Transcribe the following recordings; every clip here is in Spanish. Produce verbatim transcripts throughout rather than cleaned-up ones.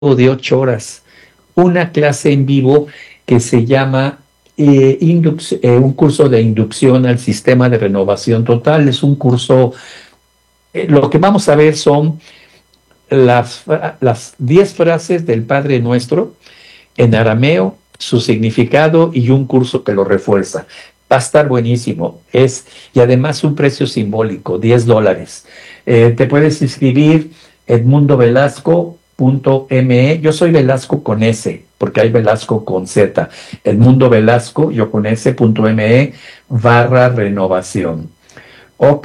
de ocho horas, una clase en vivo que se llama eh, induc- eh, un curso de inducción al sistema de renovación total. Es un curso, eh, lo que vamos a ver son las, fra- las diez frases del Padre Nuestro en arameo, su significado y un curso que lo refuerza. Va a estar buenísimo. Es, y además un precio simbólico, diez dólares. Eh, te puedes inscribir en mundo velasco punto me. Yo soy Velasco con S, porque hay Velasco con Z. El Mundo Velasco, yo con S, punto me, barra renovación. Ok,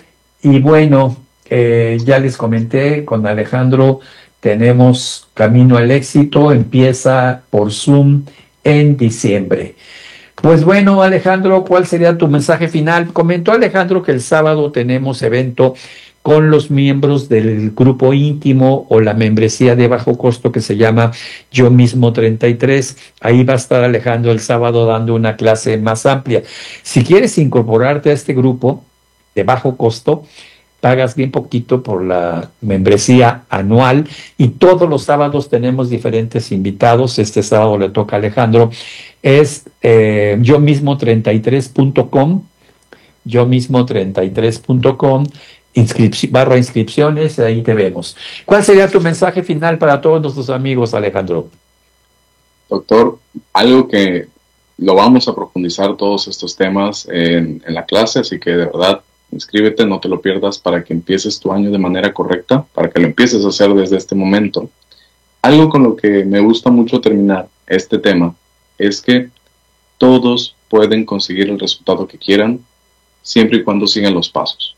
y bueno, eh, ya les comenté con Alejandro, tenemos Camino al Éxito, empieza por Zoom en diciembre. Pues bueno, Alejandro, ¿cuál sería tu mensaje final? Comentó Alejandro que el sábado tenemos evento con los miembros del grupo íntimo o la membresía de bajo costo que se llama Yo Mismo treinta y tres. Ahí va a estar Alejandro el sábado dando una clase más amplia. Si quieres incorporarte a este grupo de bajo costo, pagas bien poquito por la membresía anual y todos los sábados tenemos diferentes invitados. Este sábado le toca a Alejandro. Es eh, yo mismo treinta y tres punto com, yo mismo treinta y tres punto com, inscripci- barra inscripciones, ahí te vemos. ¿Cuál sería tu mensaje final para todos nuestros amigos, Alejandro? Doctor, algo que lo vamos a profundizar todos estos temas en, en la clase, así que de verdad, inscríbete, no te lo pierdas para que empieces tu año de manera correcta, para que lo empieces a hacer desde este momento. Algo con lo que me gusta mucho terminar este tema es que todos pueden conseguir el resultado que quieran siempre y cuando sigan los pasos.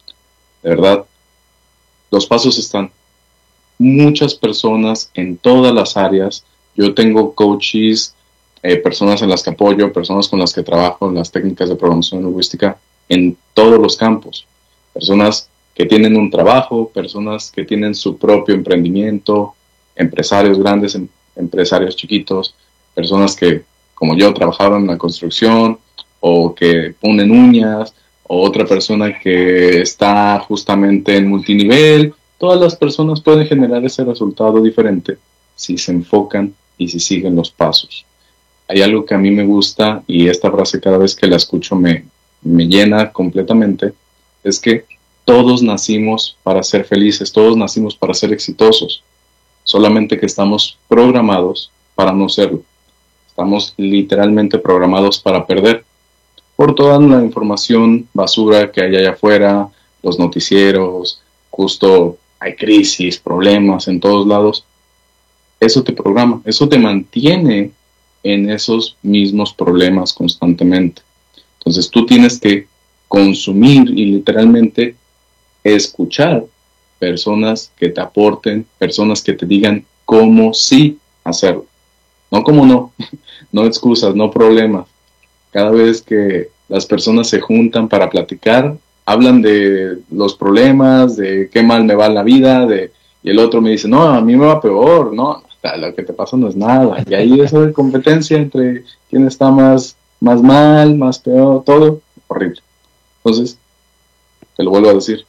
De verdad, los pasos están. Muchas personas en todas las áreas. Yo tengo coaches, eh, personas en las que apoyo, personas con las que trabajo en las técnicas de programación lingüística en todos los campos. Personas que tienen un trabajo, personas que tienen su propio emprendimiento, empresarios grandes, em- empresarios chiquitos, personas que, como yo, trabajaron en la construcción o que ponen uñas, o otra persona que está justamente en multinivel. Todas las personas pueden generar ese resultado diferente si se enfocan y si siguen los pasos. Hay algo que a mí me gusta y esta frase cada vez que la escucho me, me llena completamente, es que todos nacimos para ser felices, todos nacimos para ser exitosos, solamente que estamos programados para no serlo. Estamos literalmente programados para perder por toda la información basura que hay allá afuera, los noticieros, justo hay crisis, problemas en todos lados. Eso te programa, eso te mantiene en esos mismos problemas constantemente. Entonces tú tienes que consumir y literalmente escuchar personas que te aporten, personas que te digan cómo sí hacerlo, no cómo no, no excusas, no problemas. Cada vez que las personas se juntan para platicar, hablan de los problemas, de qué mal me va la vida, de, y el otro me dice, no, a mí me va peor, no, lo que te pasa no es nada. Y ahí eso de competencia entre quién está más, más mal, más peor, todo horrible. Entonces, te lo vuelvo a decir,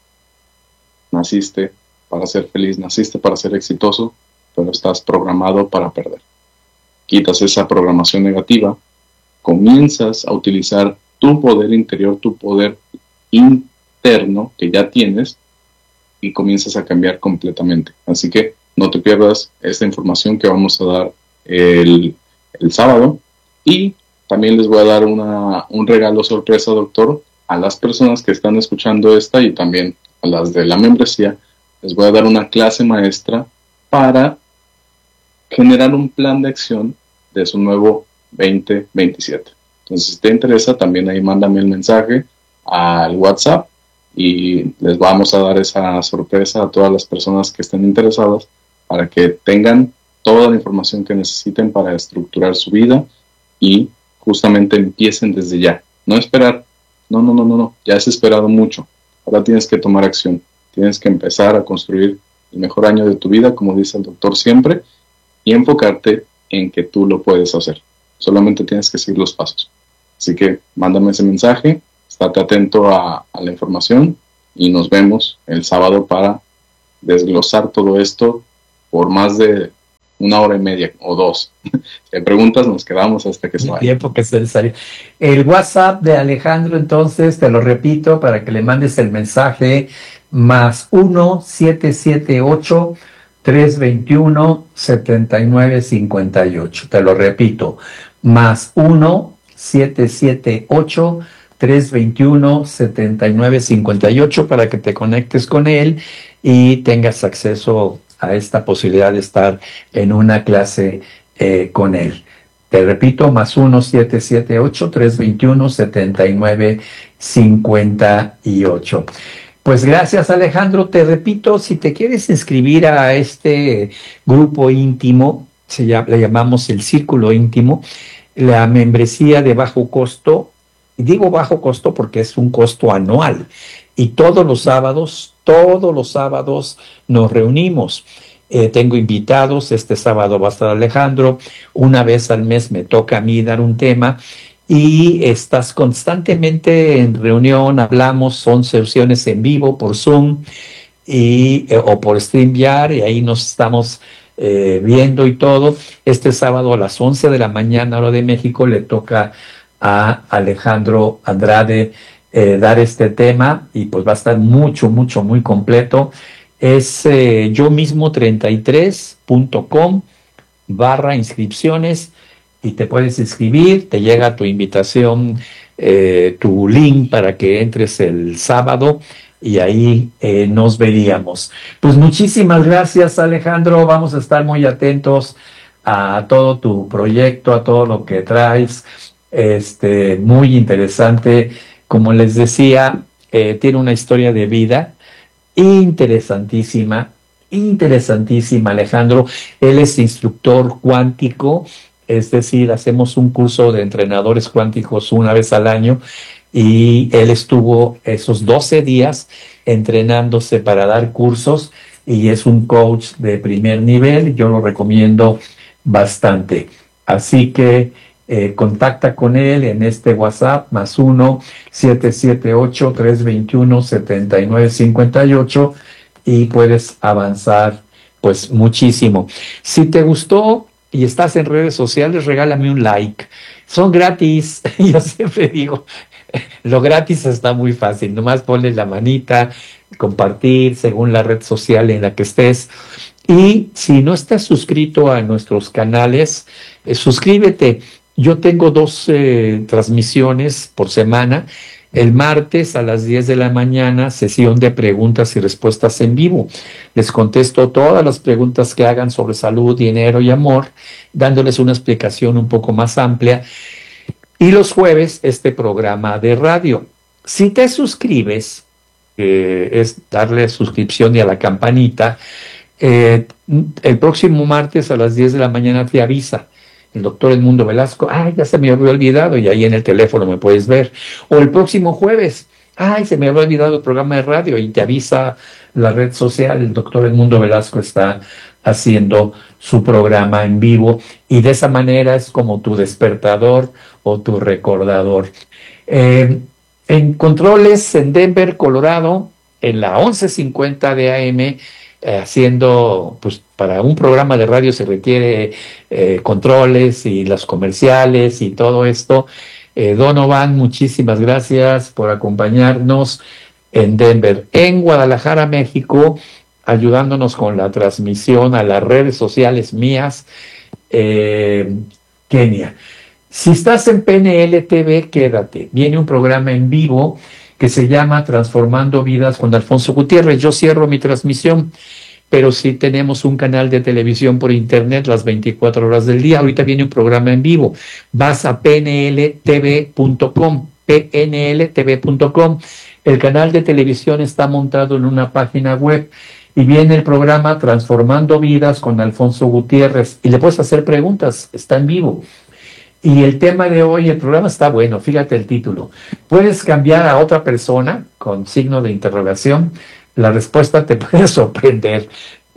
naciste para ser feliz, naciste para ser exitoso, pero estás programado para perder. Quitas esa programación negativa, comienzas a utilizar tu poder interior, tu poder interno que ya tienes y comienzas a cambiar completamente. Así que no te pierdas esta información que vamos a dar el, el sábado. Y también les voy a dar una, un regalo sorpresa, doctor, a las personas que están escuchando esta y también a las de la membresía. Les voy a dar una clase maestra para generar un plan de acción de su nuevo veinte veintisiete. Entonces, si te interesa, también ahí mándame el mensaje al WhatsApp y les vamos a dar esa sorpresa a todas las personas que estén interesadas para que tengan toda la información que necesiten para estructurar su vida y justamente empiecen desde ya. No esperar. No, no, no, no, no. Ya has esperado mucho. Ahora tienes que tomar acción. Tienes que empezar a construir el mejor año de tu vida, como dice el doctor siempre, y enfocarte en que tú lo puedes hacer. Solamente tienes que seguir los pasos. Así que mándame ese mensaje, estate atento a, a la información y nos vemos el sábado para desglosar todo esto por más de una hora y media o dos. Si hay preguntas, nos quedamos hasta que se vaya. El tiempo que sea necesario. El WhatsApp de Alejandro, entonces, te lo repito para que le mandes el mensaje, más uno siete siete ocho tres dos uno siete nueve cinco ocho. Te lo repito, más uno siete siete ocho tres dos uno siete nueve cinco ocho para que te conectes con él y tengas acceso a esta posibilidad de estar en una clase eh, con él. Te repito, más uno siete siete ocho tres dos uno siete nueve cinco ocho. Pues gracias, Alejandro. Te repito, si te quieres inscribir a este grupo íntimo, se llama, le llamamos el Círculo Íntimo, la membresía de bajo costo, y digo bajo costo porque es un costo anual, y todos los sábados, todos los sábados nos reunimos. Eh, tengo invitados, este sábado va a estar Alejandro, una vez al mes me toca a mí dar un tema, y estás constantemente en reunión, hablamos, son sesiones en vivo por Zoom y, eh, o por StreamYard, y ahí nos estamos eh, viendo y todo. Este sábado a las once de la mañana, hora de México, le toca a Alejandro Andrade eh, dar este tema, y pues va a estar mucho, mucho, muy completo. Es eh, yo mismo treinta y tres punto com barra inscripciones, y te puedes inscribir, te llega tu invitación, eh, tu link para que entres el sábado, y ahí eh, nos veríamos. Pues muchísimas gracias, Alejandro, vamos a estar muy atentos a todo tu proyecto, a todo lo que traes, este, muy interesante. Como les decía, eh, tiene una historia de vida interesantísima, interesantísima, Alejandro. Él es instructor cuántico, es decir, hacemos un curso de entrenadores cuánticos una vez al año, y él estuvo esos doce días entrenándose para dar cursos, y es un coach de primer nivel. Yo lo recomiendo bastante. Así que eh, contacta con él en este WhatsApp, más uno siete siete ocho tres dos uno siete nueve cinco ocho, y puedes avanzar pues muchísimo. Si te gustó y estás en redes sociales, regálame un like. Son gratis. Yo siempre digo, lo gratis está muy fácil. Nomás ponle la manita, compartir según la red social en la que estés. Y si no estás suscrito a nuestros canales, eh, suscríbete. Yo tengo dos eh, transmisiones por semana. El martes a las diez de la mañana, sesión de preguntas y respuestas en vivo. Les contesto todas las preguntas que hagan sobre salud, dinero y amor, dándoles una explicación un poco más amplia. Y los jueves, este programa de radio. Si te suscribes, eh, es darle suscripción y a la campanita, eh, el próximo martes a las diez de la mañana te avisa el doctor Edmundo Velasco, ay, ya se me había olvidado, y ahí en el teléfono me puedes ver. O el próximo jueves, ay, se me había olvidado el programa de radio, y te avisa la red social, el doctor Edmundo Velasco está haciendo su programa en vivo, y de esa manera es como tu despertador o tu recordador. Eh, en controles en Denver, Colorado, en la once cincuenta de A M, eh, haciendo, pues para un programa de radio se requiere eh, controles y los comerciales y todo esto. Eh, Donovan, muchísimas gracias por acompañarnos en Denver. En Guadalajara, México, ayudándonos con la transmisión a las redes sociales mías, eh, Kenia. Si estás en P N L T V, quédate. Viene un programa en vivo que se llama Transformando Vidas con Alfonso Gutiérrez. Yo cierro mi transmisión, pero sí tenemos un canal de televisión por internet las veinticuatro horas del día. Ahorita viene un programa en vivo. Vas a p n l t v punto com, p n l t v punto com. El canal de televisión está montado en una página web, y viene el programa Transformando Vidas con Alfonso Gutiérrez, y le puedes hacer preguntas, está en vivo. Y el tema de hoy, el programa está bueno, fíjate el título. ¿Puedes cambiar a otra persona? Con signo de interrogación. La respuesta te puede sorprender.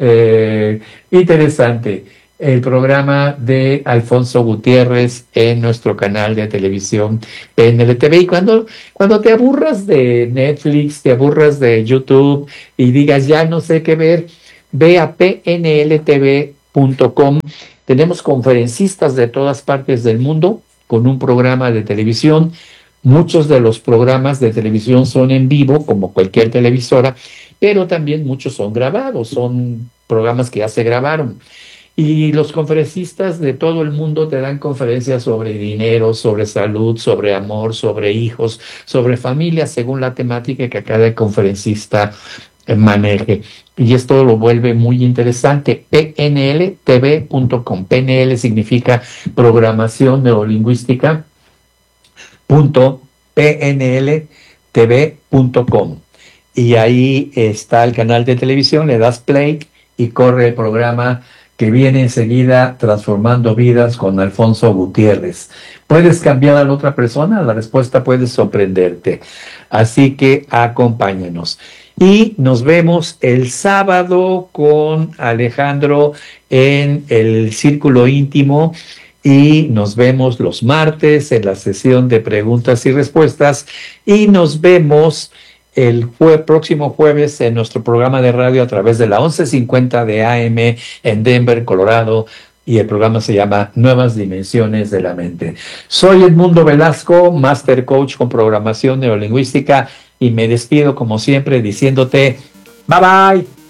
Eh, interesante. El programa de Alfonso Gutiérrez en nuestro canal de televisión P N L T V. Y cuando, cuando te aburras de Netflix, te aburras de YouTube y digas, ya no sé qué ver, ve a P N L T V punto com. Tenemos conferencistas de todas partes del mundo con un programa de televisión. Muchos de los programas de televisión son en vivo, como cualquier televisora, pero también muchos son grabados, son programas que ya se grabaron. Y los conferencistas de todo el mundo te dan conferencias sobre dinero, sobre salud, sobre amor, sobre hijos, sobre familia, según la temática que cada conferencista maneje. Y esto lo vuelve muy interesante. P N L T V punto com. P N L significa Programación Neurolingüística. Punto P N L T V punto com. Y ahí está el canal de televisión, le das play y corre el programa que viene enseguida, Transformando Vidas con Alfonso Gutiérrez. ¿Puedes cambiar a la otra persona? La respuesta puede sorprenderte. Así que acompáñanos. Y nos vemos el sábado con Alejandro en el Círculo Íntimo. Y nos vemos los martes en la sesión de preguntas y respuestas. Y nos vemos el jue- próximo jueves en nuestro programa de radio a través de la once cincuenta de A M en Denver, Colorado, y el programa se llama Nuevas Dimensiones de la Mente. Soy Edmundo Velasco, Master Coach con Programación Neurolingüística, y me despido como siempre diciéndote bye bye.